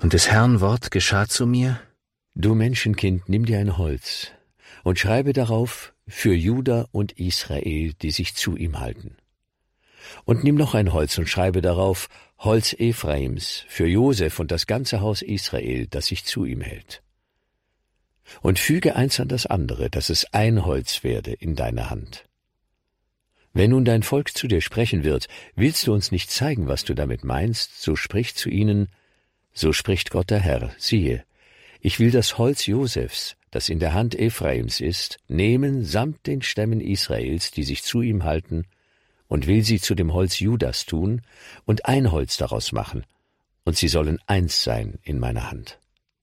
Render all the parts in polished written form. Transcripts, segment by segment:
Und des Herrn Wort geschah zu mir: Du Menschenkind, nimm dir ein Holz und schreibe darauf: Für Juda und Israel, die sich zu ihm halten. Und nimm noch ein Holz und schreibe darauf: Holz Ephraims, für Josef und das ganze Haus Israel, das sich zu ihm hält. Und füge eins an das andere, dass es ein Holz werde in deiner Hand. Wenn nun dein Volk zu dir sprechen wird: Willst du uns nicht zeigen, was du damit meinst? So sprich zu ihnen: So spricht Gott der Herr, siehe, ich will das Holz Josefs, das in der Hand Ephraims ist, nehmen samt den Stämmen Israels, die sich zu ihm halten, und will sie zu dem Holz Judas tun und ein Holz daraus machen, und sie sollen eins sein in meiner Hand.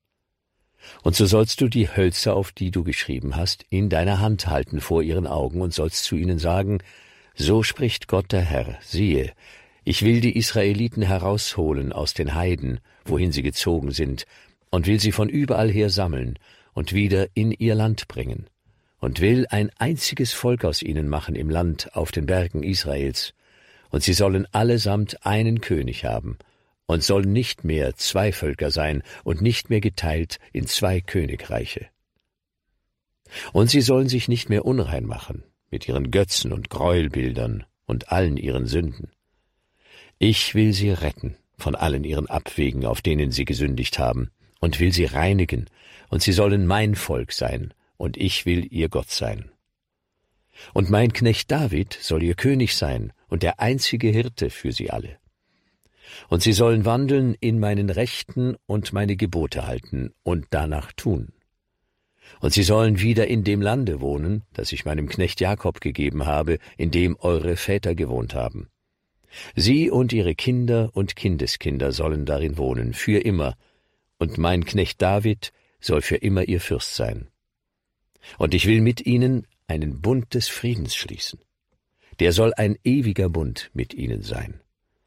Und so sollst du die Hölzer, auf die du geschrieben hast, in deiner Hand halten vor ihren Augen und sollst zu ihnen sagen: So spricht Gott der Herr, siehe, ich will die Israeliten herausholen aus den Heiden, wohin sie gezogen sind, und will sie von überall her sammeln und wieder in ihr Land bringen, und will ein einziges Volk aus ihnen machen im Land auf den Bergen Israels, und sie sollen allesamt einen König haben, und sollen nicht mehr zwei Völker sein und nicht mehr geteilt in zwei Königreiche. Und sie sollen sich nicht mehr unrein machen mit ihren Götzen und Gräuelbildern und allen ihren Sünden. Ich will sie retten von allen ihren Abwegen, auf denen sie gesündigt haben, und will sie reinigen, und sie sollen mein Volk sein, und ich will ihr Gott sein. Und mein Knecht David soll ihr König sein und der einzige Hirte für sie alle. Und sie sollen wandeln in meinen Rechten und meine Gebote halten und danach tun. Und sie sollen wieder in dem Lande wohnen, das ich meinem Knecht Jakob gegeben habe, in dem eure Väter gewohnt haben. Sie und ihre Kinder und Kindeskinder sollen darin wohnen, für immer, und mein Knecht David soll für immer ihr Fürst sein. Und ich will mit ihnen einen Bund des Friedens schließen. Der soll ein ewiger Bund mit ihnen sein.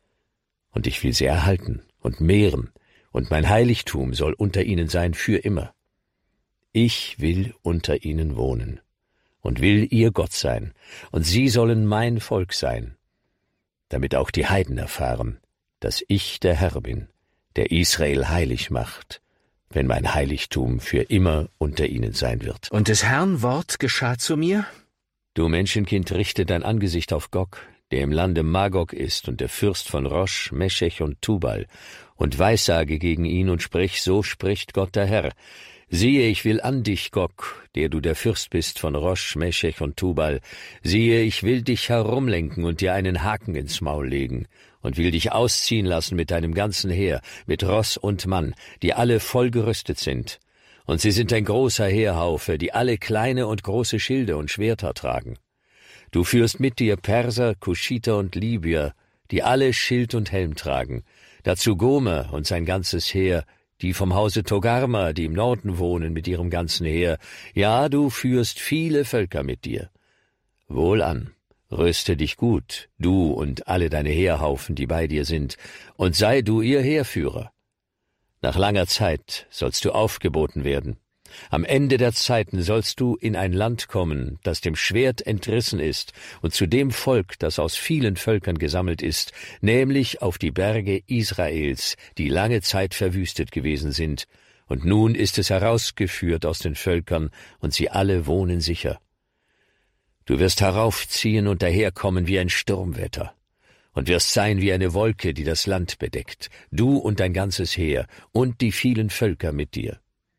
Und ich will sie erhalten und mehren, und mein Heiligtum soll unter ihnen sein für immer. Ich will unter ihnen wohnen und will ihr Gott sein, und sie sollen mein Volk sein, damit auch die Heiden erfahren, dass ich der Herr bin, der Israel heilig macht, wenn mein Heiligtum für immer unter ihnen sein wird. Und des Herrn Wort geschah zu mir: Du Menschenkind, richte dein Angesicht auf Gog, der im Lande Magog ist und der Fürst von Rosch, Meschech und Tubal, und weissage gegen ihn und sprich: So spricht Gott der Herr. Siehe, ich will an dich, Gog, der du der Fürst bist von Rosch, Meschech und Tubal. Siehe, ich will dich herumlenken und dir einen Haken ins Maul legen und will dich ausziehen lassen mit deinem ganzen Heer, mit Ross und Mann, die alle voll gerüstet sind. Und sie sind ein großer Heerhaufe, die alle kleine und große Schilde und Schwerter tragen. Du führst mit dir Perser, Kuschiter und Libyer, die alle Schild und Helm tragen. Dazu Gomer und sein ganzes Heer, die vom Hause Togarma, die im Norden wohnen, mit ihrem ganzen Heer. Ja, du führst viele Völker mit dir. Wohlan, rüste dich gut, du und alle deine Heerhaufen, die bei dir sind, und sei du ihr Heerführer. Nach langer Zeit sollst du aufgeboten werden. Am Ende der Zeiten sollst du in ein Land kommen, das dem Schwert entrissen ist, und zu dem Volk, das aus vielen Völkern gesammelt ist, nämlich auf die Berge Israels, die lange Zeit verwüstet gewesen sind, und nun ist es herausgeführt aus den Völkern, und sie alle wohnen sicher. Du wirst heraufziehen und daherkommen wie ein Sturmwetter, und wirst sein wie eine Wolke, die das Land bedeckt, du und dein ganzes Heer und die vielen Völker mit dir.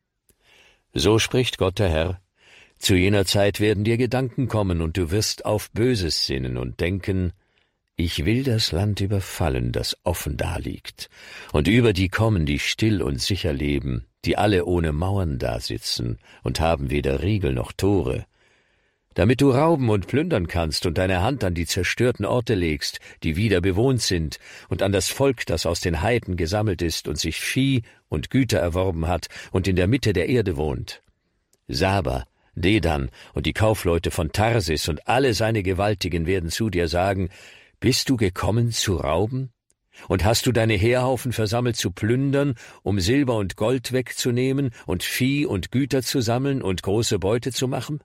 So spricht Gott der Herr: Zu jener Zeit werden dir Gedanken kommen, und du wirst auf Böses sinnen und denken: Ich will das Land überfallen, das offen daliegt, und über die kommen, die still und sicher leben, die alle ohne Mauern dasitzen und haben weder Riegel noch Tore, damit du rauben und plündern kannst und deine Hand an die zerstörten Orte legst, die wieder bewohnt sind, und an das Volk, das aus den Heiden gesammelt ist und sich Vieh und Güter erworben hat und in der Mitte der Erde wohnt. Saba, Dedan und die Kaufleute von Tarsis und alle seine Gewaltigen werden zu dir sagen: Bist du gekommen zu rauben? Und hast du deine Heerhaufen versammelt zu plündern, um Silber und Gold wegzunehmen und Vieh und Güter zu sammeln und große Beute zu machen?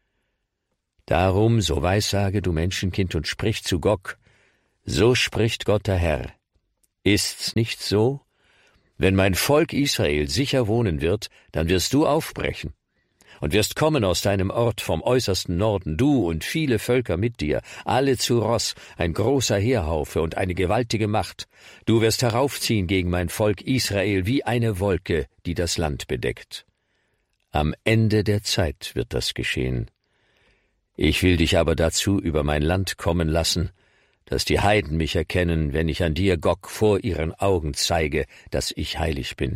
Darum, so weissage, du Menschenkind, und sprich zu Gog: So spricht Gott der Herr. Ist's nicht so? Wenn mein Volk Israel sicher wohnen wird, dann wirst du aufbrechen und wirst kommen aus deinem Ort vom äußersten Norden, du und viele Völker mit dir, alle zu Ross, ein großer Heerhaufe und eine gewaltige Macht. Du wirst heraufziehen gegen mein Volk Israel wie eine Wolke, die das Land bedeckt. Am Ende der Zeit wird das geschehen. Ich will dich aber dazu über mein Land kommen lassen, dass die Heiden mich erkennen, wenn ich an dir, Gog, vor ihren Augen zeige, dass ich heilig bin.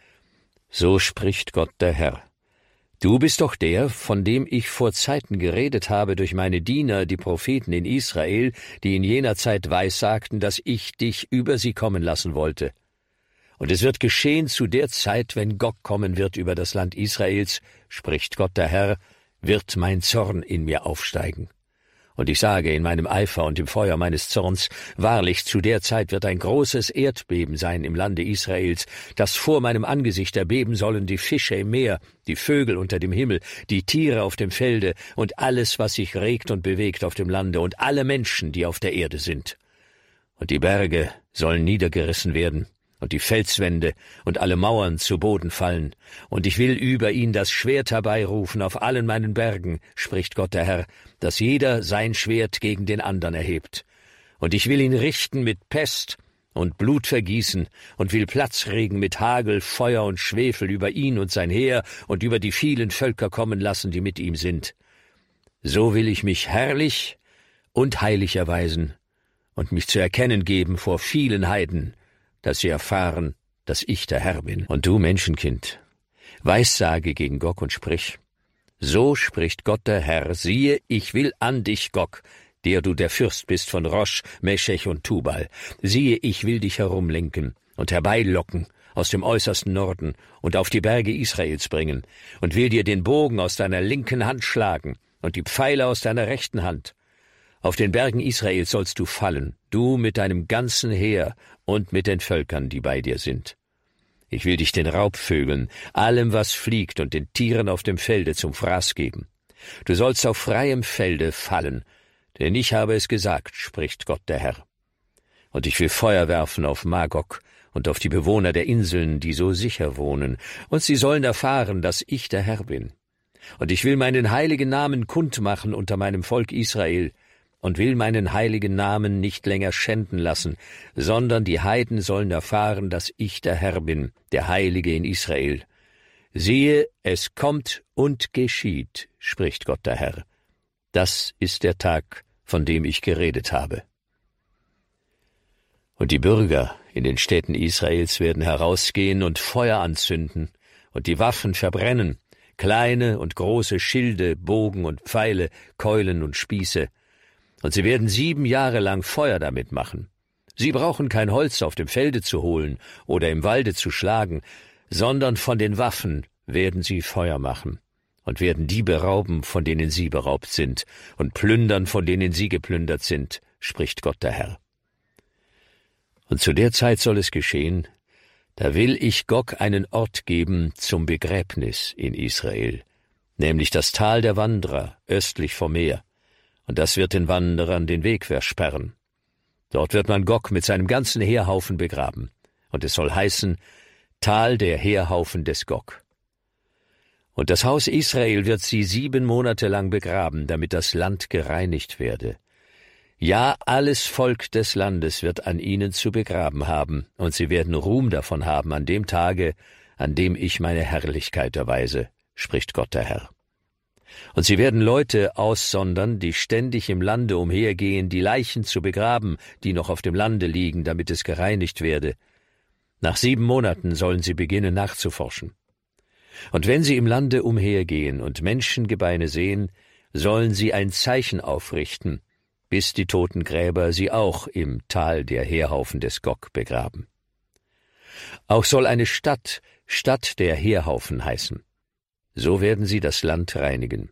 So spricht Gott der Herr. Du bist doch der, von dem ich vor Zeiten geredet habe durch meine Diener, die Propheten in Israel, die in jener Zeit weissagten, dass ich dich über sie kommen lassen wollte. Und es wird geschehen zu der Zeit, wenn Gog kommen wird über das Land Israels, spricht Gott der Herr, wird mein Zorn in mir aufsteigen. Und ich sage in meinem Eifer und im Feuer meines Zorns, wahrlich, zu der Zeit wird ein großes Erdbeben sein im Lande Israels, das vor meinem Angesicht erbeben sollen die Fische im Meer, die Vögel unter dem Himmel, die Tiere auf dem Felde und alles, was sich regt und bewegt auf dem Lande und alle Menschen, die auf der Erde sind. Und die Berge sollen niedergerissen werden, und die Felswände und alle Mauern zu Boden fallen, und ich will über ihn das Schwert herbeirufen auf allen meinen Bergen, spricht Gott der Herr, dass jeder sein Schwert gegen den andern erhebt. Und ich will ihn richten mit Pest und Blutvergießen und will Platzregen mit Hagel, Feuer und Schwefel über ihn und sein Heer und über die vielen Völker kommen lassen, die mit ihm sind. So will ich mich herrlich und heilig erweisen und mich zu erkennen geben vor vielen Heiden, dass sie erfahren, dass ich der Herr bin. Und du, Menschenkind, weissage gegen Gog und sprich, so spricht Gott der Herr, siehe, ich will an dich, Gog, der du der Fürst bist von Rosch, Meschech und Tubal. Siehe, ich will dich herumlenken und herbeilocken aus dem äußersten Norden und auf die Berge Israels bringen und will dir den Bogen aus deiner linken Hand schlagen und die Pfeile aus deiner rechten Hand. Auf den Bergen Israels sollst du fallen, du mit deinem ganzen Heer und mit den Völkern, die bei dir sind. Ich will dich den Raubvögeln, allem, was fliegt, und den Tieren auf dem Felde zum Fraß geben. Du sollst auf freiem Felde fallen, denn ich habe es gesagt, spricht Gott der Herr. Und ich will Feuer werfen auf Magog und auf die Bewohner der Inseln, die so sicher wohnen, und sie sollen erfahren, dass ich der Herr bin. Und ich will meinen heiligen Namen kundmachen unter meinem Volk Israel, und will meinen heiligen Namen nicht länger schänden lassen, sondern die Heiden sollen erfahren, dass ich der Herr bin, der Heilige in Israel. Siehe, es kommt und geschieht, spricht Gott der Herr. Das ist der Tag, von dem ich geredet habe. Und die Bürger in den Städten Israels werden herausgehen und Feuer anzünden und die Waffen verbrennen, kleine und große Schilde, Bogen und Pfeile, Keulen und Spieße. Und sie werden 7 Jahre lang Feuer damit machen. Sie brauchen kein Holz auf dem Felde zu holen oder im Walde zu schlagen, sondern von den Waffen werden sie Feuer machen und werden die berauben, von denen sie beraubt sind, und plündern, von denen sie geplündert sind, spricht Gott der Herr. Und zu der Zeit soll es geschehen, da will ich Gog einen Ort geben zum Begräbnis in Israel, nämlich das Tal der Wanderer östlich vom Meer. Und das wird den Wanderern den Weg versperren. Dort wird man Gog mit seinem ganzen Heerhaufen begraben. Und es soll heißen, Tal der Heerhaufen des Gog. Und das Haus Israel wird sie 7 Monate lang begraben, damit das Land gereinigt werde. Ja, alles Volk des Landes wird an ihnen zu begraben haben, und sie werden Ruhm davon haben an dem Tage, an dem ich meine Herrlichkeit erweise, spricht Gott der Herr. Und sie werden Leute aussondern, die ständig im Lande umhergehen, die Leichen zu begraben, die noch auf dem Lande liegen, damit es gereinigt werde. Nach 7 Monaten sollen sie beginnen nachzuforschen. Und wenn sie im Lande umhergehen und Menschengebeine sehen, sollen sie ein Zeichen aufrichten, bis die Totengräber sie auch im Tal der Heerhaufen des Gog begraben. Auch soll eine Stadt Stadt der Heerhaufen heißen. So werden sie das Land reinigen.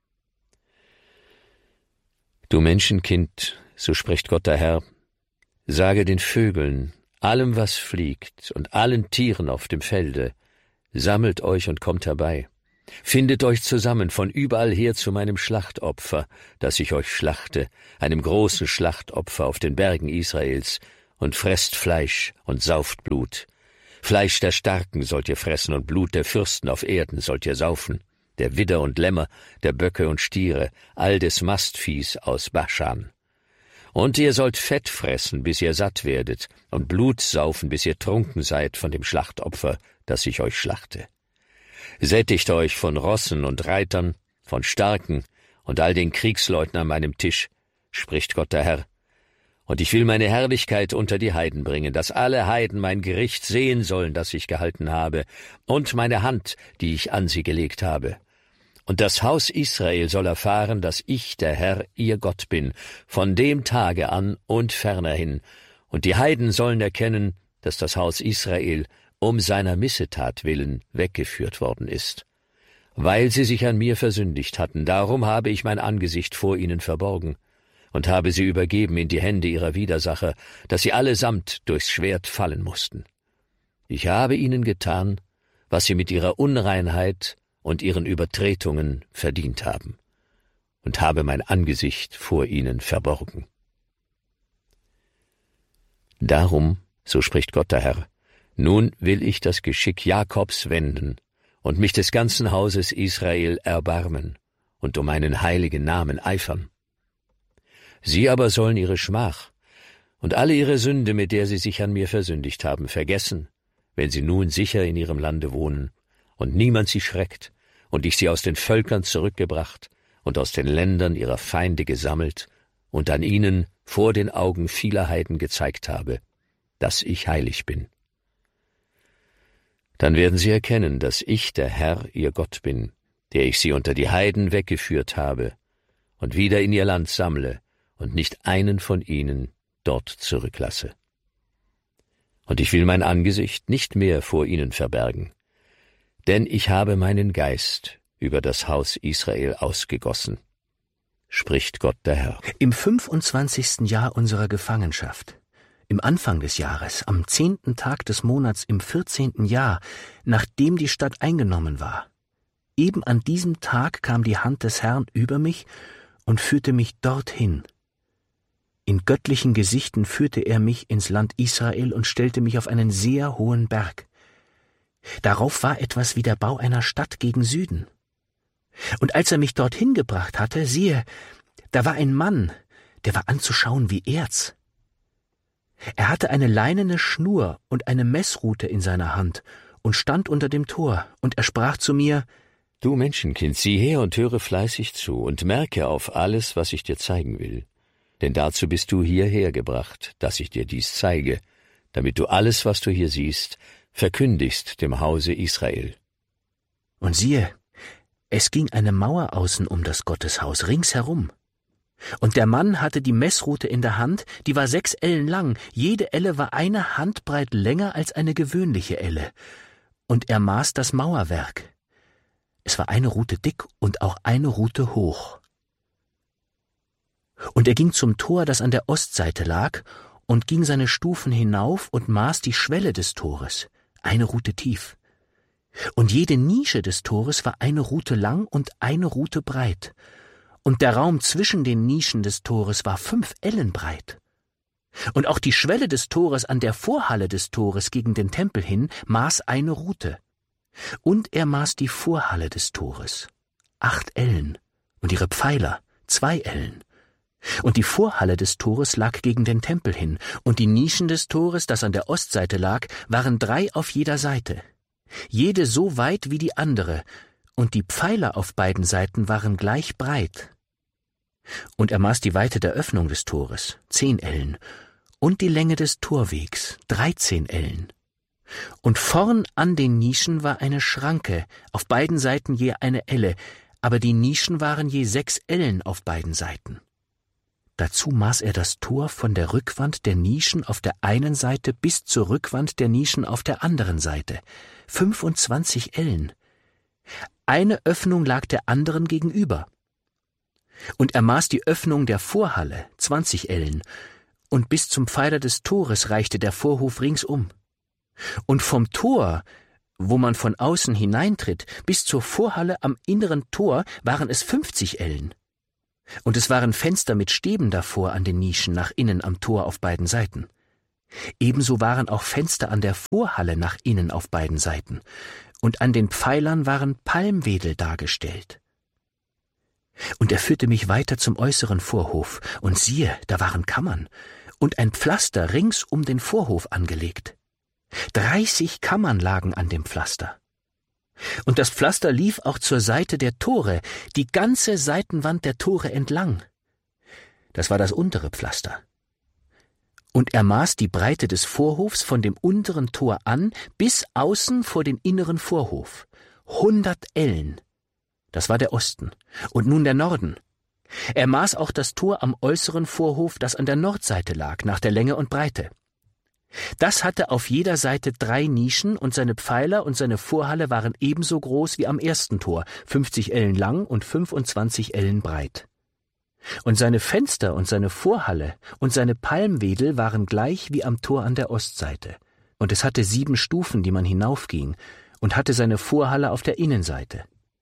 Du Menschenkind, so spricht Gott der Herr, sage den Vögeln, allem, was fliegt, und allen Tieren auf dem Felde, sammelt euch und kommt herbei. Findet euch zusammen von überall her zu meinem Schlachtopfer, das ich euch schlachte, einem großen Schlachtopfer auf den Bergen Israels, und fresst Fleisch und sauft Blut. Fleisch der Starken sollt ihr fressen und Blut der Fürsten auf Erden sollt ihr saufen, der Widder und Lämmer, der Böcke und Stiere, all des Mastviehs aus Baschan. Und ihr sollt Fett fressen, bis ihr satt werdet, und Blut saufen, bis ihr trunken seid von dem Schlachtopfer, das ich euch schlachte. Sättigt euch von Rossen und Reitern, von Starken und all den Kriegsleuten an meinem Tisch, spricht Gott der Herr. Und ich will meine Herrlichkeit unter die Heiden bringen, dass alle Heiden mein Gericht sehen sollen, das ich gehalten habe, und meine Hand, die ich an sie gelegt habe. Und das Haus Israel soll erfahren, dass ich, der Herr, ihr Gott bin, von dem Tage an und ferner hin. Und die Heiden sollen erkennen, dass das Haus Israel um seiner Missetat willen weggeführt worden ist. Weil sie sich an mir versündigt hatten, darum habe ich mein Angesicht vor ihnen verborgen und habe sie übergeben in die Hände ihrer Widersacher, dass sie allesamt durchs Schwert fallen mussten. Ich habe ihnen getan, was sie mit ihrer Unreinheit und ihren Übertretungen verdient haben, und habe mein Angesicht vor ihnen verborgen. Darum, so spricht Gott der Herr, nun will ich das Geschick Jakobs wenden und mich des ganzen Hauses Israel erbarmen und um meinen heiligen Namen eifern. Sie aber sollen ihre Schmach und alle ihre Sünde, mit der sie sich an mir versündigt haben, vergessen, wenn sie nun sicher in ihrem Lande wohnen und niemand sie schreckt und ich sie aus den Völkern zurückgebracht und aus den Ländern ihrer Feinde gesammelt und an ihnen vor den Augen vieler Heiden gezeigt habe, dass ich heilig bin. Dann werden sie erkennen, dass ich, der Herr, ihr Gott bin, der ich sie unter die Heiden weggeführt habe und wieder in ihr Land sammle und nicht einen von ihnen dort zurücklasse. Und ich will mein Angesicht nicht mehr vor ihnen verbergen, denn ich habe meinen Geist über das Haus Israel ausgegossen, spricht Gott der Herr. Im 25. Jahr unserer Gefangenschaft, im Anfang des Jahres, am 10. Tag des Monats im 14. Jahr, nachdem die Stadt eingenommen war, eben an diesem Tag kam die Hand des Herrn über mich und führte mich dorthin. In göttlichen Gesichten führte er mich ins Land Israel und stellte mich auf einen sehr hohen Berg. Darauf war etwas wie der Bau einer Stadt gegen Süden. Und als er mich dorthin gebracht hatte, siehe, da war ein Mann, der war anzuschauen wie Erz. Er hatte eine leinene Schnur und eine Messrute in seiner Hand und stand unter dem Tor, und er sprach zu mir: Du Menschenkind, sieh her und höre fleißig zu und merke auf alles, was ich dir zeigen will. Denn dazu bist du hierher gebracht, dass ich dir dies zeige, damit du alles, was du hier siehst, verkündigst dem Hause Israel. Und siehe, es ging eine Mauer außen um das Gotteshaus ringsherum. Und der Mann hatte die Messrute in der Hand, die war 6 Ellen lang, jede Elle war eine Handbreit länger als eine gewöhnliche Elle. Und er maß das Mauerwerk. Es war eine Rute dick und auch eine Rute hoch. Und er ging zum Tor, das an der Ostseite lag, und ging seine Stufen hinauf und maß die Schwelle des Tores, eine Rute tief. Und jede Nische des Tores war eine Rute lang und eine Rute breit. Und der Raum zwischen den Nischen des Tores war 5 Ellen breit. Und auch die Schwelle des Tores an der Vorhalle des Tores gegen den Tempel hin maß eine Rute. Und er maß die Vorhalle des Tores, 8 Ellen, und ihre Pfeiler, 2 Ellen. Und die Vorhalle des Tores lag gegen den Tempel hin, und die Nischen des Tores, das an der Ostseite lag, waren 3 auf jeder Seite, jede so weit wie die andere, und die Pfeiler auf beiden Seiten waren gleich breit. Und er maß die Weite der Öffnung des Tores, 10 Ellen, und die Länge des Torwegs, 13 Ellen. Und vorn an den Nischen war eine Schranke, auf beiden Seiten je eine Elle, aber die Nischen waren je 6 Ellen auf beiden Seiten. Dazu maß er das Tor von der Rückwand der Nischen auf der einen Seite bis zur Rückwand der Nischen auf der anderen Seite, 25 Ellen. Eine Öffnung lag der anderen gegenüber. Und er maß die Öffnung der Vorhalle, 20 Ellen, und bis zum Pfeiler des Tores reichte der Vorhof ringsum. Und vom Tor, wo man von außen hineintritt, bis zur Vorhalle am inneren Tor waren es 50 Ellen. Und es waren Fenster mit Stäben davor an den Nischen nach innen am Tor auf beiden Seiten. Ebenso waren auch Fenster an der Vorhalle nach innen auf beiden Seiten, und an den Pfeilern waren Palmwedel dargestellt. Und er führte mich weiter zum äußeren Vorhof, und siehe, da waren Kammern, und ein Pflaster rings um den Vorhof angelegt. 30 Kammern lagen an dem Pflaster. Und das Pflaster lief auch zur Seite der Tore, die ganze Seitenwand der Tore entlang. Das war das untere Pflaster. Und er maß die Breite des Vorhofs von dem unteren Tor an bis außen vor den inneren Vorhof. 100 Ellen. Das war der Osten. Und nun der Norden. Er maß auch das Tor am äußeren Vorhof, das an der Nordseite lag, nach der Länge und Breite. Das hatte auf jeder Seite 3 Nischen, und seine Pfeiler und seine Vorhalle waren ebenso groß wie am ersten Tor, 50 Ellen lang und 25 Ellen breit. Und seine Fenster und seine Vorhalle und seine Palmwedel waren gleich wie am Tor an der Ostseite. Und es hatte 7 Stufen, die man hinaufging, und hatte seine Vorhalle auf der Innenseite.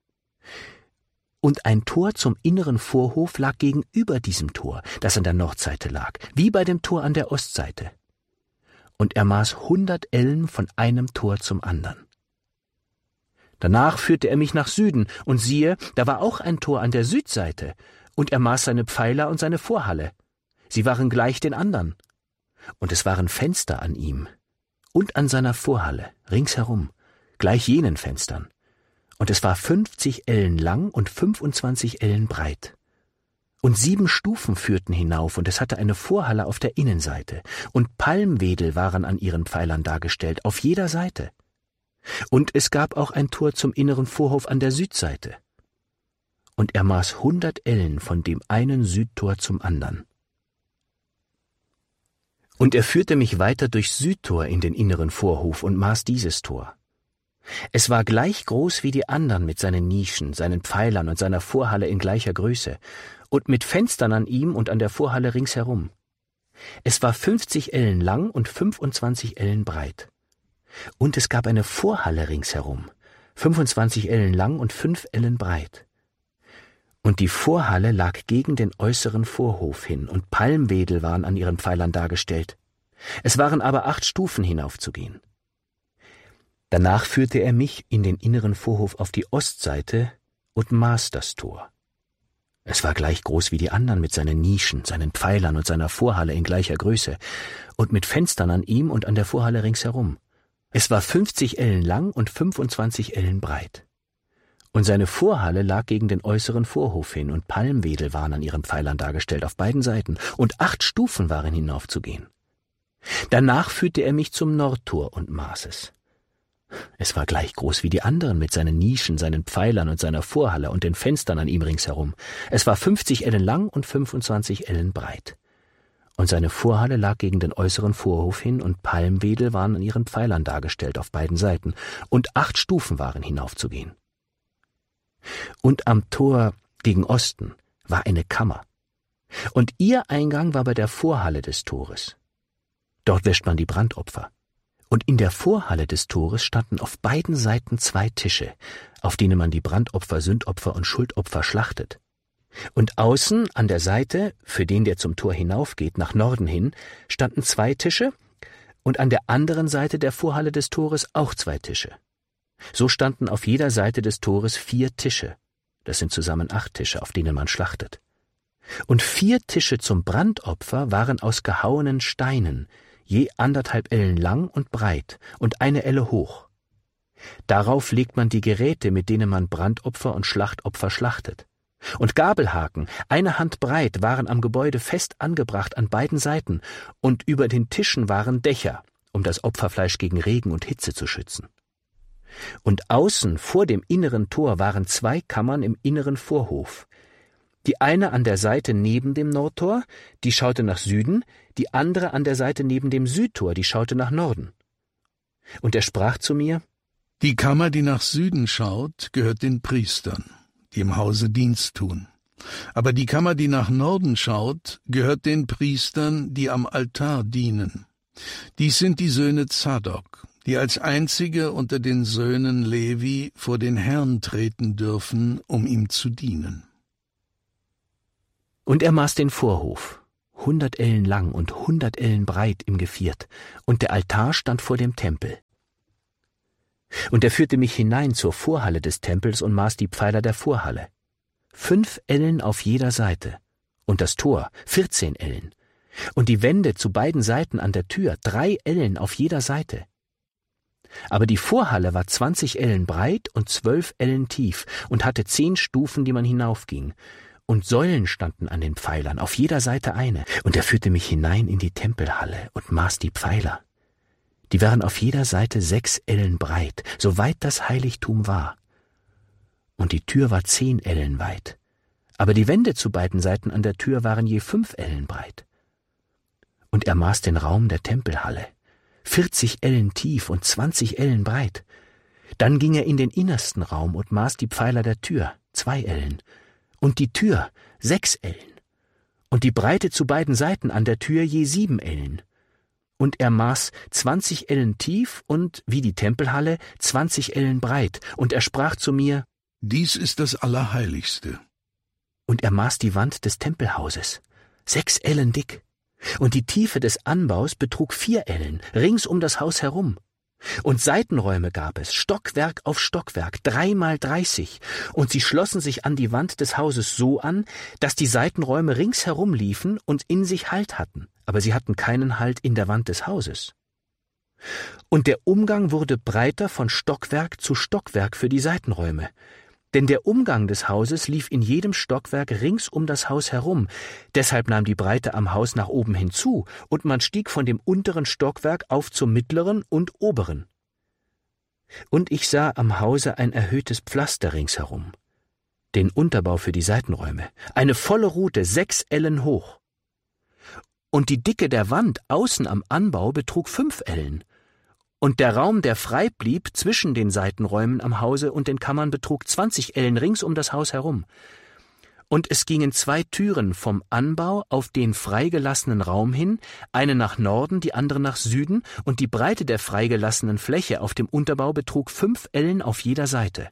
Und ein Tor zum inneren Vorhof lag gegenüber diesem Tor, das an der Nordseite lag, wie bei dem Tor an der Ostseite. Und er maß 100 Ellen von einem Tor zum anderen. Danach führte er mich nach Süden, und siehe, da war auch ein Tor an der Südseite, und er maß seine Pfeiler und seine Vorhalle. Sie waren gleich den anderen. Und es waren Fenster an ihm und an seiner Vorhalle, ringsherum, gleich jenen Fenstern. Und es war 50 Ellen lang und 25 Ellen breit. Und 7 Stufen führten hinauf, und es hatte eine Vorhalle auf der Innenseite, und Palmwedel waren an ihren Pfeilern dargestellt, auf jeder Seite. Und es gab auch ein Tor zum inneren Vorhof an der Südseite. Und er maß 100 Ellen von dem einen Südtor zum andern. Und er führte mich weiter durchs Südtor in den inneren Vorhof und maß dieses Tor. Es war gleich groß wie die anderen mit seinen Nischen, seinen Pfeilern und seiner Vorhalle in gleicher Größe, und mit Fenstern an ihm und an der Vorhalle ringsherum. Es war 50 Ellen lang und 25 Ellen breit. Und es gab eine Vorhalle ringsherum, 25 Ellen lang und 5 Ellen breit. Und die Vorhalle lag gegen den äußeren Vorhof hin, und Palmwedel waren an ihren Pfeilern dargestellt. Es waren aber 8 Stufen hinaufzugehen. Danach führte er mich in den inneren Vorhof auf die Ostseite und maß das Tor. Es war gleich groß wie die anderen mit seinen Nischen, seinen Pfeilern und seiner Vorhalle in gleicher Größe und mit Fenstern an ihm und an der Vorhalle ringsherum. Es war 50 Ellen lang und 25 Ellen breit. Und seine Vorhalle lag gegen den äußeren Vorhof hin, und Palmwedel waren an ihren Pfeilern dargestellt auf beiden Seiten, und 8 Stufen waren hinaufzugehen. Danach führte er mich zum Nordtor und maß es. Es war gleich groß wie die anderen mit seinen Nischen, seinen Pfeilern und seiner Vorhalle und den Fenstern an ihm ringsherum. Es war 50 Ellen lang und 25 Ellen breit. Und seine Vorhalle lag gegen den äußeren Vorhof hin, und Palmwedel waren an ihren Pfeilern dargestellt auf beiden Seiten, und 8 Stufen waren hinaufzugehen. Und am Tor gegen Osten war eine Kammer, und ihr Eingang war bei der Vorhalle des Tores. Dort wäscht man die Brandopfer. Und in der Vorhalle des Tores standen auf beiden Seiten 2 Tische, auf denen man die Brandopfer, Sündopfer und Schuldopfer schlachtet. Und außen an der Seite, für den, der zum Tor hinaufgeht, nach Norden hin, standen 2 Tische, und an der anderen Seite der Vorhalle des Tores auch 2 Tische. So standen auf jeder Seite des Tores 4 Tische. Das sind zusammen 8 Tische, auf denen man schlachtet. Und 4 Tische zum Brandopfer waren aus gehauenen Steinen, je 1,5 Ellen lang und breit und 1 Elle hoch. Darauf legt man die Geräte, mit denen man Brandopfer und Schlachtopfer schlachtet. Und Gabelhaken, 1 Hand breit, waren am Gebäude fest angebracht an beiden Seiten, und über den Tischen waren Dächer, um das Opferfleisch gegen Regen und Hitze zu schützen. Und außen vor dem inneren Tor waren 2 Kammern im inneren Vorhof. Die eine an der Seite neben dem Nordtor, die schaute nach Süden, die andere an der Seite neben dem Südtor, die schaute nach Norden. Und er sprach zu mir: Die Kammer, die nach Süden schaut, gehört den Priestern, die im Hause Dienst tun. Aber die Kammer, die nach Norden schaut, gehört den Priestern, die am Altar dienen. Dies sind die Söhne Zadok, die als einzige unter den Söhnen Levi vor den Herrn treten dürfen, um ihm zu dienen. Und er maß den Vorhof, 100 Ellen lang und 100 Ellen breit im Geviert, und der Altar stand vor dem Tempel. Und er führte mich hinein zur Vorhalle des Tempels und maß die Pfeiler der Vorhalle. 5 Ellen auf jeder Seite, und das Tor 14 Ellen, und die Wände zu beiden Seiten an der Tür 3 Ellen auf jeder Seite. Aber die Vorhalle war 20 Ellen breit und 12 Ellen tief und hatte 10 Stufen, die man hinaufging. Und Säulen standen an den Pfeilern, auf jeder Seite eine. Und er führte mich hinein in die Tempelhalle und maß die Pfeiler. Die waren auf jeder Seite 6 Ellen breit, so weit das Heiligtum war. Und die Tür war 10 Ellen weit. Aber die Wände zu beiden Seiten an der Tür waren je 5 Ellen breit. Und er maß den Raum der Tempelhalle, 40 Ellen tief und 20 Ellen breit. Dann ging er in den innersten Raum und maß die Pfeiler der Tür, 2 Ellen. Und die Tür 6 Ellen. Und die Breite zu beiden Seiten an der Tür je 7 Ellen. Und er maß 20 Ellen tief und, wie die Tempelhalle, 20 Ellen breit. Und er sprach zu mir: Dies ist das Allerheiligste. Und er maß die Wand des Tempelhauses, 6 Ellen dick. Und die Tiefe des Anbaus betrug 4 Ellen, rings um das Haus herum. Und Seitenräume gab es, Stockwerk auf Stockwerk, 3x30, und sie schlossen sich an die Wand des Hauses so an, dass die Seitenräume ringsherum liefen und in sich Halt hatten, aber sie hatten keinen Halt in der Wand des Hauses. Und der Umgang wurde breiter von Stockwerk zu Stockwerk für die Seitenräume, denn der Umgang des Hauses lief in jedem Stockwerk rings um das Haus herum, deshalb nahm die Breite am Haus nach oben hinzu, und man stieg von dem unteren Stockwerk auf zum mittleren und oberen. Und ich sah am Hause ein erhöhtes Pflaster ringsherum, den Unterbau für die Seitenräume, eine volle Rute 6 Ellen hoch. Und die Dicke der Wand außen am Anbau betrug 5 Ellen, und der Raum, der frei blieb zwischen den Seitenräumen am Hause und den Kammern, betrug 20 Ellen rings um das Haus herum. Und es gingen 2 Türen vom Anbau auf den freigelassenen Raum hin, eine nach Norden, die andere nach Süden, und die Breite der freigelassenen Fläche auf dem Unterbau betrug 5 Ellen auf jeder Seite.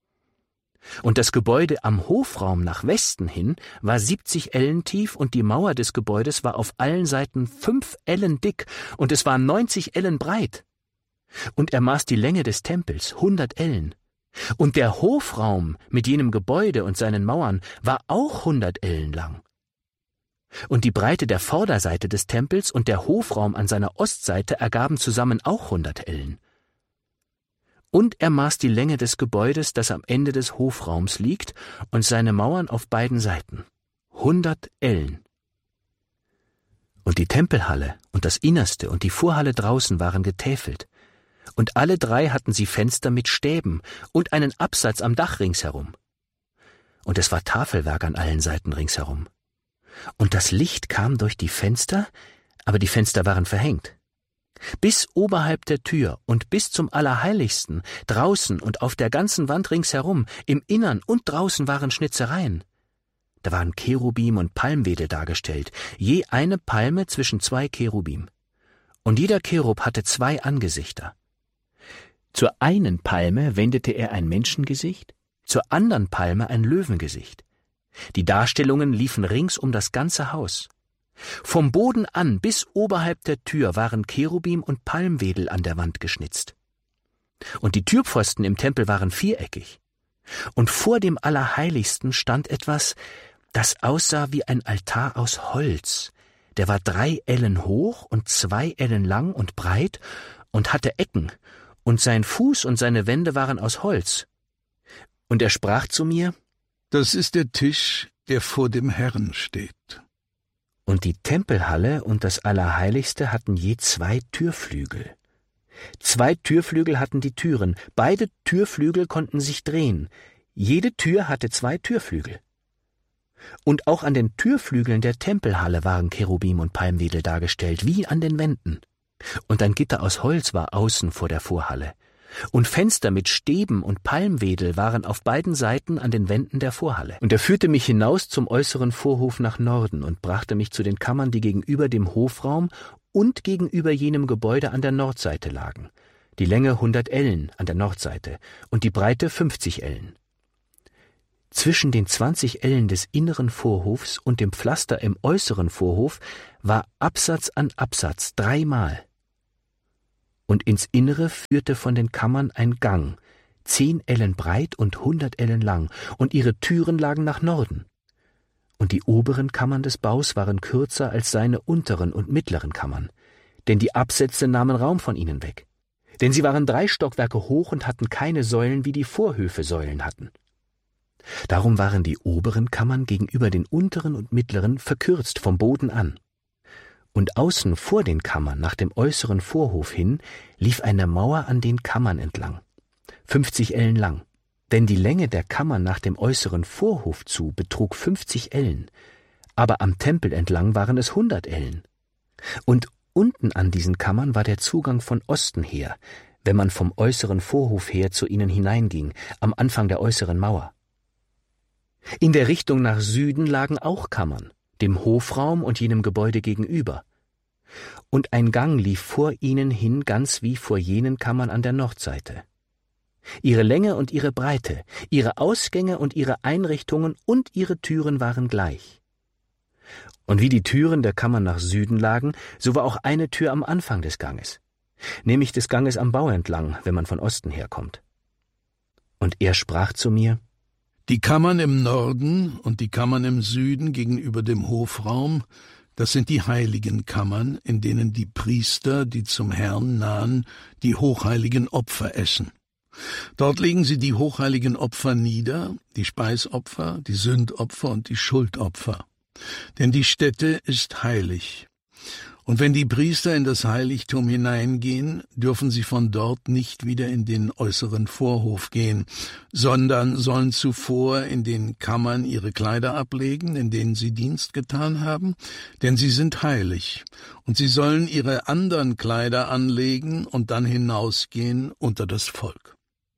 Und das Gebäude am Hofraum nach Westen hin war 70 Ellen tief, und die Mauer des Gebäudes war auf allen Seiten 5 Ellen dick, und es war 90 Ellen breit. Und er maß die Länge des Tempels, 100 Ellen. Und der Hofraum mit jenem Gebäude und seinen Mauern war auch 100 Ellen lang. Und die Breite der Vorderseite des Tempels und der Hofraum an seiner Ostseite ergaben zusammen auch 100 Ellen. Und er maß die Länge des Gebäudes, das am Ende des Hofraums liegt, und seine Mauern auf beiden Seiten, 100 Ellen. Und die Tempelhalle und das Innerste und die Vorhalle draußen waren getäfelt. Und alle 3 hatten sie Fenster mit Stäben und einen Absatz am Dach ringsherum. Und es war Tafelwerk an allen Seiten ringsherum. Und das Licht kam durch die Fenster, aber die Fenster waren verhängt. Bis oberhalb der Tür und bis zum Allerheiligsten, draußen und auf der ganzen Wand ringsherum, im Innern und draußen waren Schnitzereien. Da waren Cherubim und Palmwedel dargestellt, je eine Palme zwischen 2 Cherubim. Und jeder Cherub hatte 2 Angesichter. Zur einen Palme wendete er ein Menschengesicht, zur anderen Palme ein Löwengesicht. Die Darstellungen liefen rings um das ganze Haus. Vom Boden an bis oberhalb der Tür waren Cherubim und Palmwedel an der Wand geschnitzt. Und die Türpfosten im Tempel waren viereckig. Und vor dem Allerheiligsten stand etwas, das aussah wie ein Altar aus Holz. Der war 3 Ellen hoch und 2 Ellen lang und breit und hatte Ecken, und sein Fuß und seine Wände waren aus Holz. Und er sprach zu mir: Das ist der Tisch, der vor dem Herrn steht. Und die Tempelhalle und das Allerheiligste hatten je 2 Türflügel. 2 Türflügel hatten die Türen, beide Türflügel konnten sich drehen. Jede Tür hatte 2 Türflügel. Und auch an den Türflügeln der Tempelhalle waren Cherubim und Palmwedel dargestellt, wie an den Wänden. Und ein Gitter aus Holz war außen vor der Vorhalle. Und Fenster mit Stäben und Palmwedel waren auf beiden Seiten an den Wänden der Vorhalle. Und er führte mich hinaus zum äußeren Vorhof nach Norden und brachte mich zu den Kammern, die gegenüber dem Hofraum und gegenüber jenem Gebäude an der Nordseite lagen. Die Länge 100 Ellen an der Nordseite und die Breite 50 Ellen. Zwischen den 20 Ellen des inneren Vorhofs und dem Pflaster im äußeren Vorhof war Absatz an Absatz 3-mal. Und ins Innere führte von den Kammern ein Gang, 10 Ellen breit und 100 Ellen lang, und ihre Türen lagen nach Norden. Und die oberen Kammern des Baus waren kürzer als seine unteren und mittleren Kammern, denn die Absätze nahmen Raum von ihnen weg. Denn sie waren 3 Stockwerke hoch und hatten keine Säulen, wie die Vorhöfe Säulen hatten. Darum waren die oberen Kammern gegenüber den unteren und mittleren verkürzt vom Boden an. Und außen vor den Kammern nach dem äußeren Vorhof hin lief eine Mauer an den Kammern entlang, 50 Ellen lang. Denn die Länge der Kammern nach dem äußeren Vorhof zu betrug 50 Ellen, aber am Tempel entlang waren es 100 Ellen. Und unten an diesen Kammern war der Zugang von Osten her, wenn man vom äußeren Vorhof her zu ihnen hineinging, am Anfang der äußeren Mauer. In der Richtung nach Süden lagen auch Kammern, dem Hofraum und jenem Gebäude gegenüber. Und ein Gang lief vor ihnen hin, ganz wie vor jenen Kammern an der Nordseite. Ihre Länge und ihre Breite, ihre Ausgänge und ihre Einrichtungen und ihre Türen waren gleich. Und wie die Türen der Kammern nach Süden lagen, so war auch eine Tür am Anfang des Ganges, nämlich des Ganges am Bau entlang, wenn man von Osten herkommt. Und er sprach zu mir: Die Kammern im Norden und die Kammern im Süden gegenüber dem Hofraum, das sind die heiligen Kammern, in denen die Priester, die zum Herrn nahen, die hochheiligen Opfer essen. Dort legen sie die hochheiligen Opfer nieder, die Speisopfer, die Sündopfer und die Schuldopfer. Denn die Stätte ist heilig. Und wenn die Priester in das Heiligtum hineingehen, dürfen sie von dort nicht wieder in den äußeren Vorhof gehen, sondern sollen zuvor in den Kammern ihre Kleider ablegen, in denen sie Dienst getan haben, denn sie sind heilig. Und sie sollen ihre anderen Kleider anlegen und dann hinausgehen unter das Volk.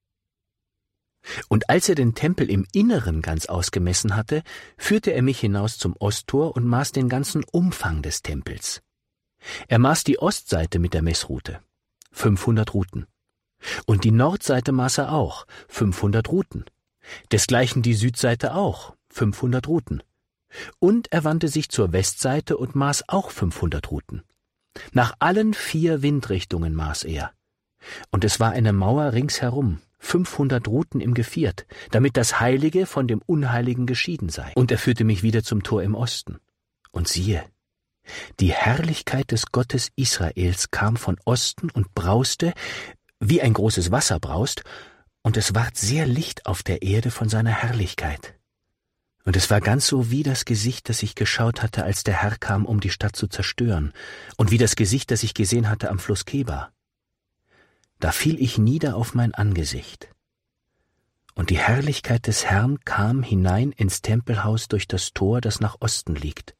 Und als er den Tempel im Inneren ganz ausgemessen hatte, führte er mich hinaus zum Osttor und maß den ganzen Umfang des Tempels. Er maß die Ostseite mit der Messrute, 500 Ruten. Und die Nordseite maß er auch, 500 Ruten. Desgleichen die Südseite auch, 500 Ruten. Und er wandte sich zur Westseite und maß auch 500 Ruten. Nach allen 4 Windrichtungen maß er. Und es war eine Mauer ringsherum, 500 Ruten im Geviert, damit das Heilige von dem Unheiligen geschieden sei. Und er führte mich wieder zum Tor im Osten. Und siehe, die Herrlichkeit des Gottes Israels kam von Osten und brauste, wie ein großes Wasser braust, und es ward sehr Licht auf der Erde von seiner Herrlichkeit. Und es war ganz so wie das Gesicht, das ich geschaut hatte, als der Herr kam, um die Stadt zu zerstören, und wie das Gesicht, das ich gesehen hatte am Fluss Kebar. Da fiel ich nieder auf mein Angesicht. Und die Herrlichkeit des Herrn kam hinein ins Tempelhaus durch das Tor, das nach Osten liegt.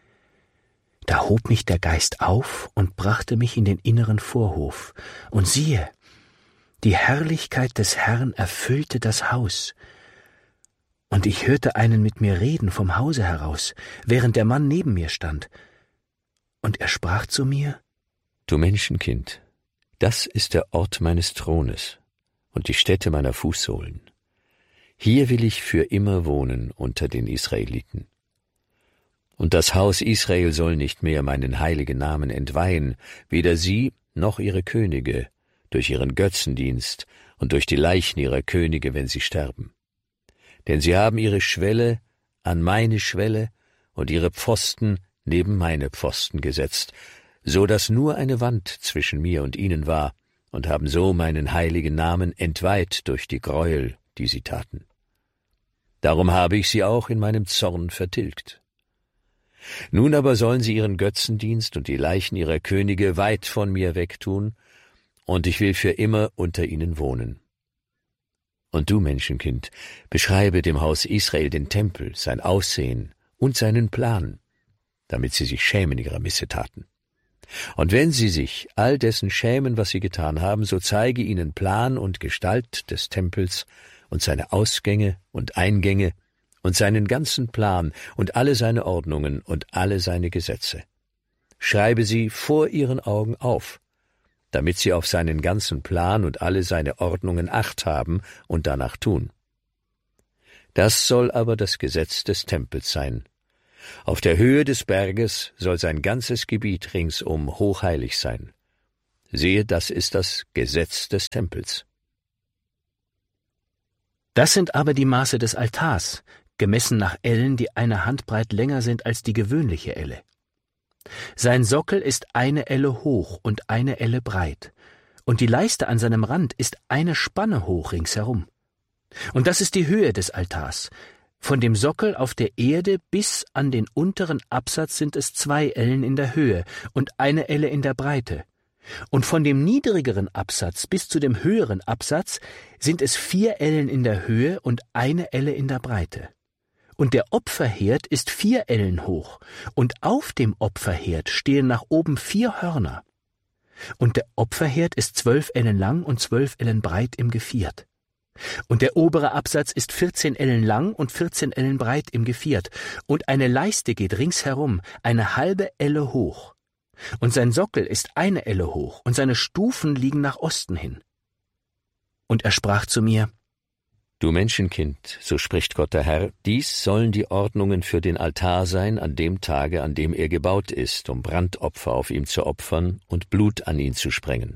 Da hob mich der Geist auf und brachte mich in den inneren Vorhof. Und siehe, die Herrlichkeit des Herrn erfüllte das Haus. Und ich hörte einen mit mir reden vom Hause heraus, während der Mann neben mir stand. Und er sprach zu mir: Du Menschenkind, das ist der Ort meines Thrones und die Stätte meiner Fußsohlen. Hier will ich für immer wohnen unter den Israeliten. Und das Haus Israel soll nicht mehr meinen heiligen Namen entweihen, weder sie noch ihre Könige, durch ihren Götzendienst und durch die Leichen ihrer Könige, wenn sie sterben. Denn sie haben ihre Schwelle an meine Schwelle und ihre Pfosten neben meine Pfosten gesetzt, so dass nur eine Wand zwischen mir und ihnen war, und haben so meinen heiligen Namen entweiht durch die Gräuel, die sie taten. Darum habe ich sie auch in meinem Zorn vertilgt. Nun aber sollen sie ihren Götzendienst und die Leichen ihrer Könige weit von mir wegtun, und ich will für immer unter ihnen wohnen. Und du, Menschenkind, beschreibe dem Haus Israel den Tempel, sein Aussehen und seinen Plan, damit sie sich schämen ihrer Missetaten. Und wenn sie sich all dessen schämen, was sie getan haben, so zeige ihnen Plan und Gestalt des Tempels und seine Ausgänge und Eingänge und seinen ganzen Plan und alle seine Ordnungen und alle seine Gesetze. Schreibe sie vor ihren Augen auf, damit sie auf seinen ganzen Plan und alle seine Ordnungen Acht haben und danach tun. Das soll aber das Gesetz des Tempels sein. Auf der Höhe des Berges soll sein ganzes Gebiet ringsum hochheilig sein. Siehe, das ist das Gesetz des Tempels. Das sind aber die Maße des Altars, gemessen nach Ellen, die eine Handbreit länger sind als die gewöhnliche Elle. Sein Sockel ist eine Elle hoch und eine Elle breit, und die Leiste an seinem Rand ist eine Spanne hoch ringsherum. Und das ist die Höhe des Altars. Von dem Sockel auf der Erde bis an den unteren Absatz sind es 2 Ellen in der Höhe und eine Elle in der Breite. Und von dem niedrigeren Absatz bis zu dem höheren Absatz sind es 4 Ellen in der Höhe und eine Elle in der Breite. Und der Opferherd ist 4 Ellen hoch, und auf dem Opferherd stehen nach oben 4 Hörner. Und der Opferherd ist 12 Ellen lang und 12 Ellen breit im Geviert. Und der obere Absatz ist 14 Ellen lang und 14 Ellen breit im Geviert, und eine Leiste geht ringsherum, eine halbe Elle hoch. Und sein Sockel ist eine Elle hoch, und seine Stufen liegen nach Osten hin. Und er sprach zu mir: Du Menschenkind, so spricht Gott der Herr, dies sollen die Ordnungen für den Altar sein an dem Tage, an dem er gebaut ist, um Brandopfer auf ihm zu opfern und Blut an ihn zu sprengen.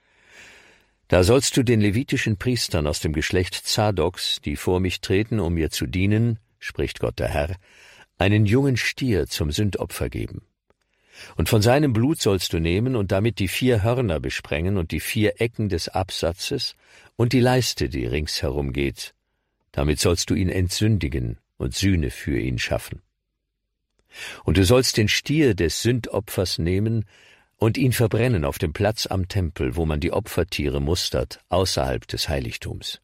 Da sollst du den levitischen Priestern aus dem Geschlecht Zadoks, die vor mich treten, um mir zu dienen, spricht Gott der Herr, einen jungen Stier zum Sündopfer geben. Und von seinem Blut sollst du nehmen und damit die 4 Hörner besprengen und die 4 Ecken des Absatzes und die Leiste, die ringsherum geht. Damit sollst du ihn entsündigen und Sühne für ihn schaffen. Und du sollst den Stier des Sündopfers nehmen und ihn verbrennen auf dem Platz am Tempel, wo man die Opfertiere mustert, außerhalb des Heiligtums.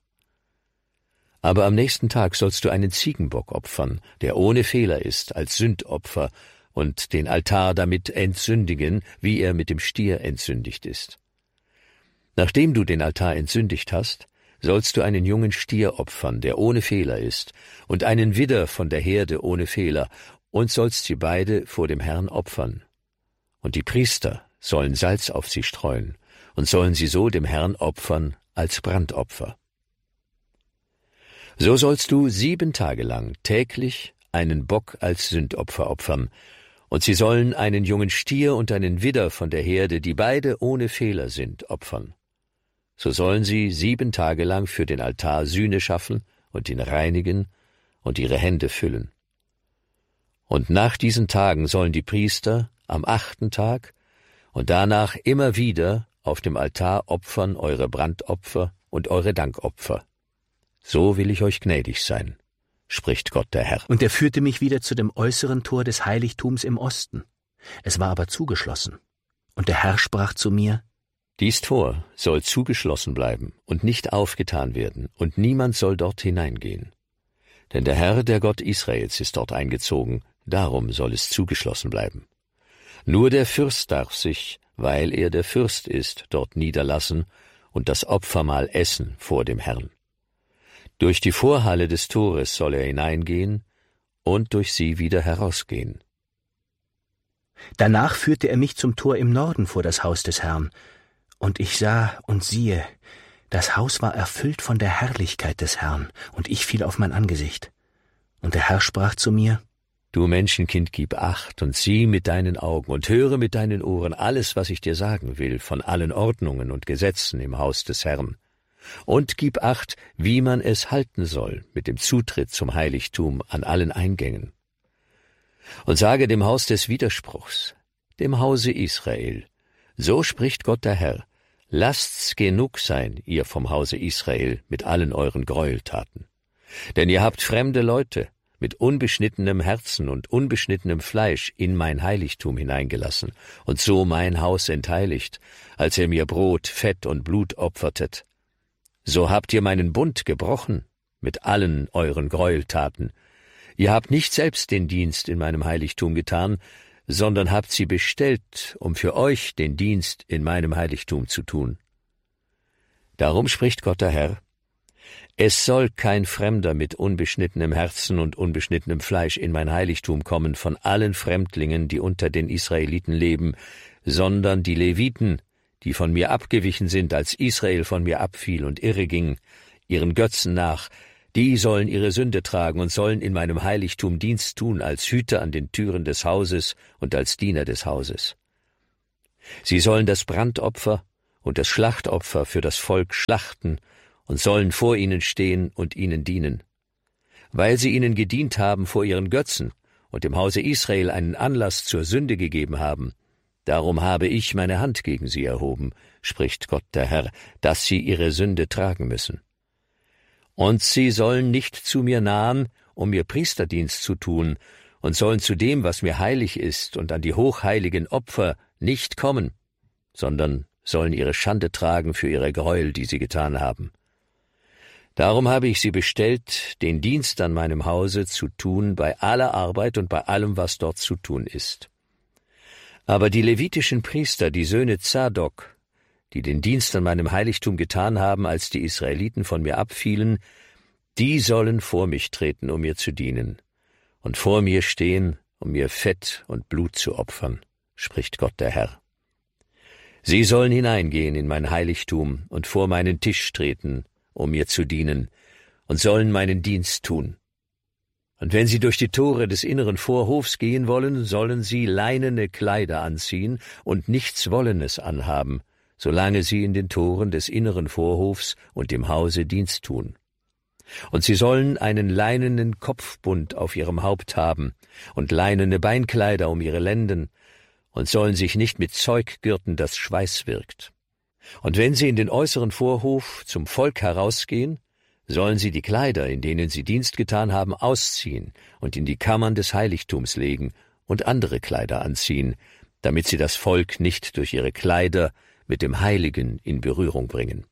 Aber am nächsten Tag sollst du einen Ziegenbock opfern, der ohne Fehler ist, als Sündopfer, und den Altar damit entsündigen, wie er mit dem Stier entsündigt ist. Nachdem du den Altar entsündigt hast, sollst du einen jungen Stier opfern, der ohne Fehler ist, und einen Widder von der Herde ohne Fehler, und sollst sie beide vor dem Herrn opfern. Und die Priester sollen Salz auf sie streuen und sollen sie so dem Herrn opfern als Brandopfer. So sollst du 7 Tage lang täglich einen Bock als Sündopfer opfern, und sie sollen einen jungen Stier und einen Widder von der Herde, die beide ohne Fehler sind, opfern. So sollen sie 7 Tage lang für den Altar Sühne schaffen und ihn reinigen und ihre Hände füllen. Und nach diesen Tagen sollen die Priester am 8. Tag und danach immer wieder auf dem Altar opfern eure Brandopfer und eure Dankopfer. So will ich euch gnädig sein, spricht Gott der Herr. Und er führte mich wieder zu dem äußeren Tor des Heiligtums im Osten. Es war aber zugeschlossen. Und der Herr sprach zu mir: Dies Tor soll zugeschlossen bleiben und nicht aufgetan werden, und niemand soll dort hineingehen. Denn der Herr, der Gott Israels, ist dort eingezogen, darum soll es zugeschlossen bleiben. Nur der Fürst darf sich, weil er der Fürst ist, dort niederlassen und das Opfermahl essen vor dem Herrn. Durch die Vorhalle des Tores soll er hineingehen und durch sie wieder herausgehen. Danach führte er mich zum Tor im Norden vor das Haus des Herrn, und ich sah und siehe, das Haus war erfüllt von der Herrlichkeit des Herrn, und ich fiel auf mein Angesicht. Und der Herr sprach zu mir: Du Menschenkind, gib Acht und sieh mit deinen Augen und höre mit deinen Ohren alles, was ich dir sagen will, von allen Ordnungen und Gesetzen im Haus des Herrn. Und gib Acht, wie man es halten soll mit dem Zutritt zum Heiligtum an allen Eingängen. Und sage dem Haus des Widerspruchs, dem Hause Israel: So spricht Gott der Herr, lasst's genug sein, ihr vom Hause Israel, mit allen euren Gräueltaten. Denn ihr habt fremde Leute mit unbeschnittenem Herzen und unbeschnittenem Fleisch in mein Heiligtum hineingelassen und so mein Haus entheiligt, als ihr mir Brot, Fett und Blut opfertet. So habt ihr meinen Bund gebrochen mit allen euren Gräueltaten. Ihr habt nicht selbst den Dienst in meinem Heiligtum getan, sondern habt sie bestellt, um für euch den Dienst in meinem Heiligtum zu tun. Darum spricht Gott der Herr: Es soll kein Fremder mit unbeschnittenem Herzen und unbeschnittenem Fleisch in mein Heiligtum kommen von allen Fremdlingen, die unter den Israeliten leben, sondern die Leviten, die von mir abgewichen sind, als Israel von mir abfiel und irreging, ihren Götzen nach, Die sollen ihre Sünde tragen und sollen in meinem Heiligtum Dienst tun als Hüter an den Türen des Hauses und als Diener des Hauses. Sie sollen das Brandopfer und das Schlachtopfer für das Volk schlachten und sollen vor ihnen stehen und ihnen dienen. Weil sie ihnen gedient haben vor ihren Götzen und dem Hause Israel einen Anlass zur Sünde gegeben haben, darum habe ich meine Hand gegen sie erhoben, spricht Gott der Herr, dass sie ihre Sünde tragen müssen. Und sie sollen nicht zu mir nahen, um mir Priesterdienst zu tun, und sollen zu dem, was mir heilig ist, und an die hochheiligen Opfer nicht kommen, sondern sollen ihre Schande tragen für ihre Gräuel, die sie getan haben. Darum habe ich sie bestellt, den Dienst an meinem Hause zu tun, bei aller Arbeit und bei allem, was dort zu tun ist. Aber die levitischen Priester, die Söhne Zadok, die den Dienst an meinem Heiligtum getan haben, als die Israeliten von mir abfielen, die sollen vor mich treten, um mir zu dienen, und vor mir stehen, um mir Fett und Blut zu opfern, spricht Gott der Herr. Sie sollen hineingehen in mein Heiligtum und vor meinen Tisch treten, um mir zu dienen, und sollen meinen Dienst tun. Und wenn sie durch die Tore des inneren Vorhofs gehen wollen, sollen sie leinene Kleider anziehen und nichts Wollenes anhaben, solange sie in den Toren des inneren Vorhofs und dem Hause Dienst tun. Und sie sollen einen leinenen Kopfbund auf ihrem Haupt haben und leinene Beinkleider um ihre Lenden und sollen sich nicht mit Zeug gürten, das Schweiß wirkt. Und wenn sie in den äußeren Vorhof zum Volk herausgehen, sollen sie die Kleider, in denen sie Dienst getan haben, ausziehen und in die Kammern des Heiligtums legen und andere Kleider anziehen, damit sie das Volk nicht durch ihre Kleider mit dem Heiligen in Berührung bringen.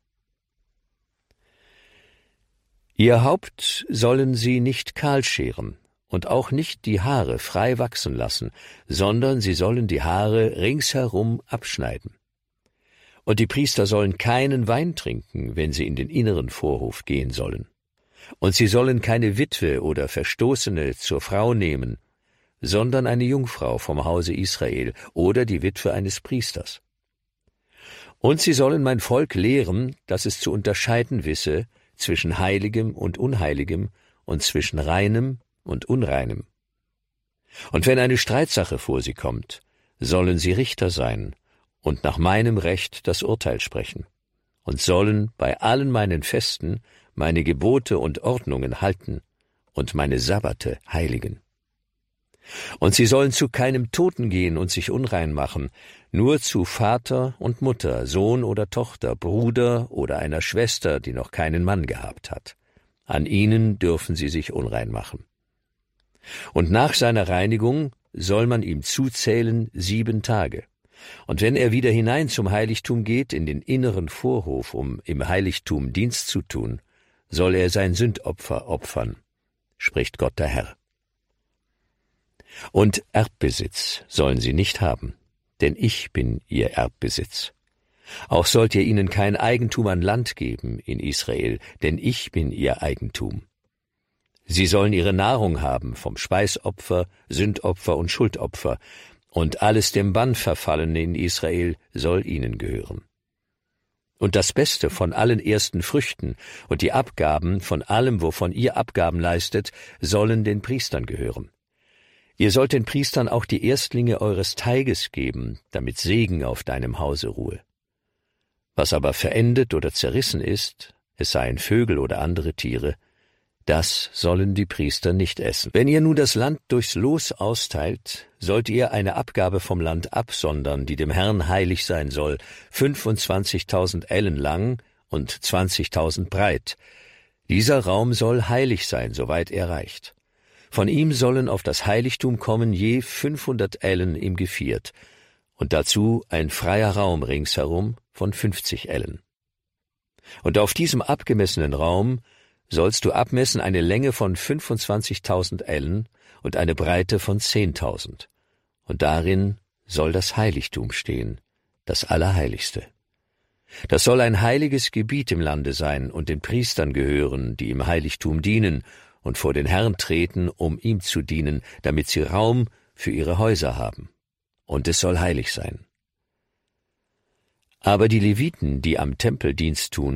Ihr Haupt sollen sie nicht kahl scheren und auch nicht die Haare frei wachsen lassen, sondern sie sollen die Haare ringsherum abschneiden. Und die Priester sollen keinen Wein trinken, wenn sie in den inneren Vorhof gehen sollen. Und sie sollen keine Witwe oder Verstoßene zur Frau nehmen, sondern eine Jungfrau vom Hause Israel oder die Witwe eines Priesters. Und sie sollen mein Volk lehren, dass es zu unterscheiden wisse zwischen Heiligem und Unheiligem und zwischen Reinem und Unreinem. Und wenn eine Streitsache vor sie kommt, sollen sie Richter sein und nach meinem Recht das Urteil sprechen und sollen bei allen meinen Festen meine Gebote und Ordnungen halten und meine Sabbate heiligen. Und sie sollen zu keinem Toten gehen und sich unrein machen, nur zu Vater und Mutter, Sohn oder Tochter, Bruder oder einer Schwester, die noch keinen Mann gehabt hat. An ihnen dürfen sie sich unrein machen. Und nach seiner Reinigung soll man ihm zuzählen 7 Tage. Und wenn er wieder hinein zum Heiligtum geht, in den inneren Vorhof, um im Heiligtum Dienst zu tun, soll er sein Sündopfer opfern, spricht Gott der Herr. Und Erbbesitz sollen sie nicht haben, denn ich bin ihr Erbbesitz. Auch sollt ihr ihnen kein Eigentum an Land geben in Israel, denn ich bin ihr Eigentum. Sie sollen ihre Nahrung haben vom Speisopfer, Sündopfer und Schuldopfer, und alles dem Bann Verfallene in Israel soll ihnen gehören. Und das Beste von allen ersten Früchten und die Abgaben von allem, wovon ihr Abgaben leistet, sollen den Priestern gehören. Ihr sollt den Priestern auch die Erstlinge eures Teiges geben, damit Segen auf deinem Hause ruhe. Was aber verendet oder zerrissen ist, es seien Vögel oder andere Tiere, das sollen die Priester nicht essen. Wenn ihr nun das Land durchs Los austeilt, sollt ihr eine Abgabe vom Land absondern, die dem Herrn heilig sein soll, 25.000 Ellen lang und 20.000 breit. Dieser Raum soll heilig sein, soweit er reicht. Von ihm sollen auf das Heiligtum kommen je 500 Ellen im Geviert und dazu ein freier Raum ringsherum von 50 Ellen. Und auf diesem abgemessenen Raum sollst du abmessen eine Länge von 25.000 Ellen und eine Breite von 10.000. Und darin soll das Heiligtum stehen, das Allerheiligste. Das soll ein heiliges Gebiet im Lande sein und den Priestern gehören, die im Heiligtum dienen und vor den Herrn treten, um ihm zu dienen, damit sie Raum für ihre Häuser haben. Und es soll heilig sein. Aber die Leviten, die am Tempeldienst tun,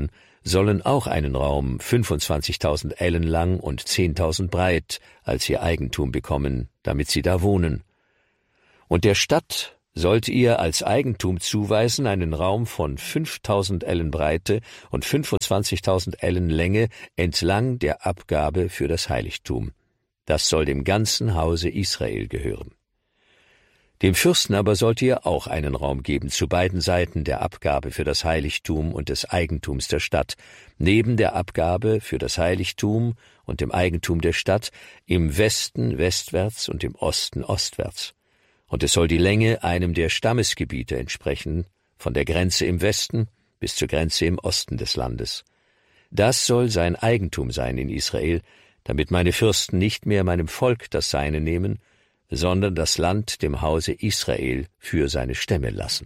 sollen auch einen Raum 25.000 Ellen lang und 10.000 breit als ihr Eigentum bekommen, damit sie da wohnen. Und der Stadt sollt ihr als Eigentum zuweisen einen Raum von 5.000 Ellen Breite und 25.000 Ellen Länge entlang der Abgabe für das Heiligtum. Das soll dem ganzen Hause Israel gehören. Dem Fürsten aber sollt ihr auch einen Raum geben zu beiden Seiten der Abgabe für das Heiligtum und des Eigentums der Stadt, neben der Abgabe für das Heiligtum und dem Eigentum der Stadt, im Westen westwärts und im Osten ostwärts. Und es soll die Länge einem der Stammesgebiete entsprechen, von der Grenze im Westen bis zur Grenze im Osten des Landes. Das soll sein Eigentum sein in Israel, damit meine Fürsten nicht mehr meinem Volk das Seine nehmen, sondern das Land dem Hause Israel für seine Stämme lassen.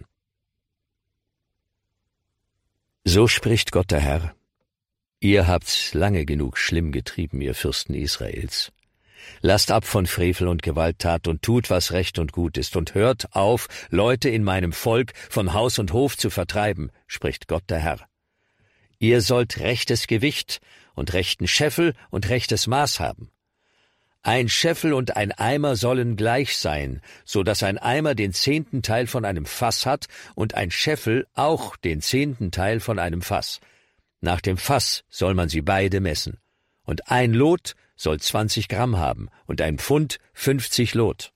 So spricht Gott der Herr: Ihr habt's lange genug schlimm getrieben, ihr Fürsten Israels. Lasst ab von Frevel und Gewalttat und tut, was recht und gut ist, und hört auf, Leute in meinem Volk von Haus und Hof zu vertreiben, spricht Gott der Herr. Ihr sollt rechtes Gewicht und rechten Scheffel und rechtes Maß haben. Ein Scheffel und ein Eimer sollen gleich sein, so dass ein Eimer den 10. Teil von einem Fass hat und ein Scheffel auch den 10. Teil von einem Fass. Nach dem Fass soll man sie beide messen. Und ein Lot soll 20 Gramm haben und ein Pfund 50 Lot.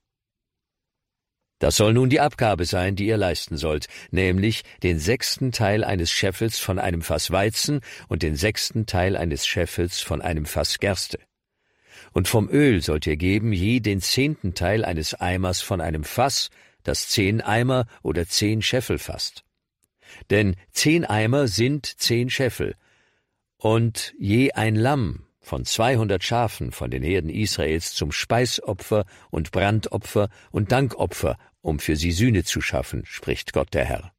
Das soll nun die Abgabe sein, die ihr leisten sollt, nämlich den 6. Teil eines Scheffels von einem Fass Weizen und den 6. Teil eines Scheffels von einem Fass Gerste. Und vom Öl sollt ihr geben je den 10. Teil eines Eimers von einem Fass, das 10 Eimer oder 10 Scheffel fasst. Denn 10 Eimer sind 10 Scheffel, und je ein Lamm von 200 Schafen von den Herden Israels zum Speisopfer und Brandopfer und Dankopfer, um für sie Sühne zu schaffen, spricht Gott der Herr.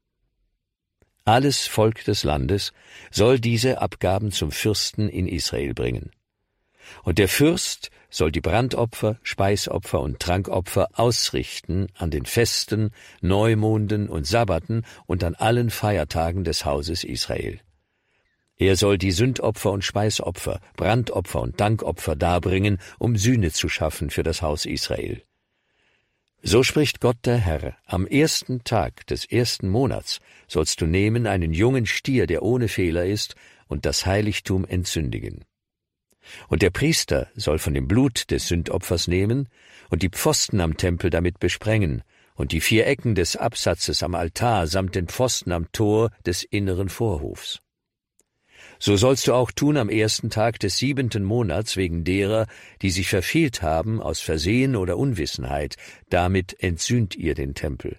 Alles Volk des Landes soll diese Abgaben zum Fürsten in Israel bringen. Und der Fürst soll die Brandopfer, Speisopfer und Trankopfer ausrichten an den Festen, Neumonden und Sabbaten und an allen Feiertagen des Hauses Israel. Er soll die Sündopfer und Speisopfer, Brandopfer und Dankopfer darbringen, um Sühne zu schaffen für das Haus Israel. So spricht Gott der Herr: Am 1. Tag des 1. Monats sollst du nehmen einen jungen Stier, der ohne Fehler ist, und das Heiligtum entzündigen. Und der Priester soll von dem Blut des Sündopfers nehmen und die Pfosten am Tempel damit besprengen und die 4 Ecken des Absatzes am Altar samt den Pfosten am Tor des inneren Vorhofs. So sollst du auch tun am 1. Tag des 7. Monats wegen derer, die sich verfehlt haben aus Versehen oder Unwissenheit, damit entsühnt ihr den Tempel.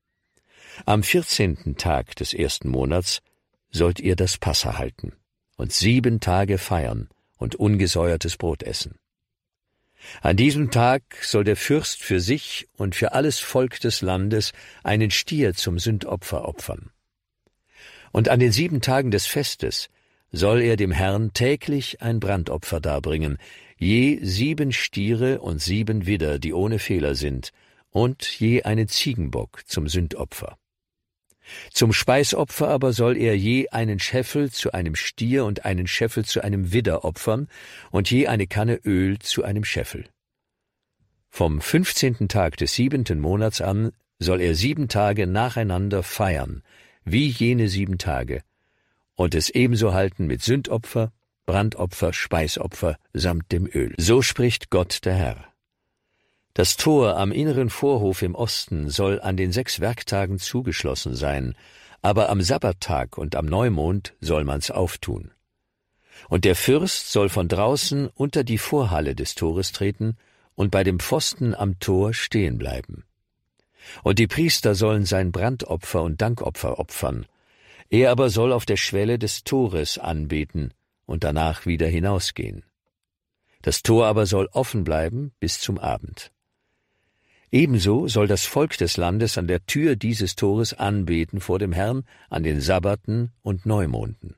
Am 14. Tag des 1. Monats sollt ihr das Passa halten und 7 Tage feiern und ungesäuertes Brot essen. An diesem Tag soll der Fürst für sich und für alles Volk des Landes einen Stier zum Sündopfer opfern. Und an den 7 Tagen des Festes soll er dem Herrn täglich ein Brandopfer darbringen, je 7 Stiere und 7 Widder, die ohne Fehler sind, und je einen Ziegenbock zum Sündopfer. Zum Speisopfer aber soll er je einen Scheffel zu einem Stier und einen Scheffel zu einem Widder opfern und je eine Kanne Öl zu einem Scheffel. Vom 15. Tag des 7. Monats an soll er 7 Tage nacheinander feiern, wie jene 7 Tage, und es ebenso halten mit Sündopfer, Brandopfer, Speisopfer samt dem Öl. So spricht Gott der Herr. Das Tor am inneren Vorhof im Osten soll an den 6 Werktagen zugeschlossen sein, aber am Sabbattag und am Neumond soll man's auftun. Und der Fürst soll von draußen unter die Vorhalle des Tores treten und bei dem Pfosten am Tor stehen bleiben. Und die Priester sollen sein Brandopfer und Dankopfer opfern. Er aber soll auf der Schwelle des Tores anbeten und danach wieder hinausgehen. Das Tor aber soll offen bleiben bis zum Abend. Ebenso soll das Volk des Landes an der Tür dieses Tores anbeten vor dem Herrn an den Sabbaten und Neumonden.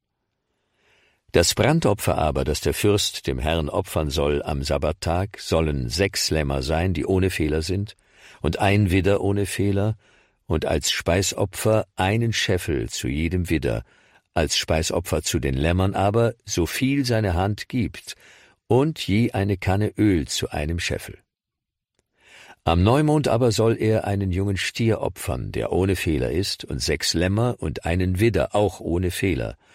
Das Brandopfer aber, das der Fürst dem Herrn opfern soll am Sabbattag, sollen 6 Lämmer sein, die ohne Fehler sind, und ein Widder ohne Fehler, und als Speisopfer einen Scheffel zu jedem Widder, als Speisopfer zu den Lämmern aber, so viel seine Hand gibt, und je eine Kanne Öl zu einem Scheffel. Am Neumond aber soll er einen jungen Stier opfern, der ohne Fehler ist, und 6 Lämmer und einen Widder, auch ohne Fehler,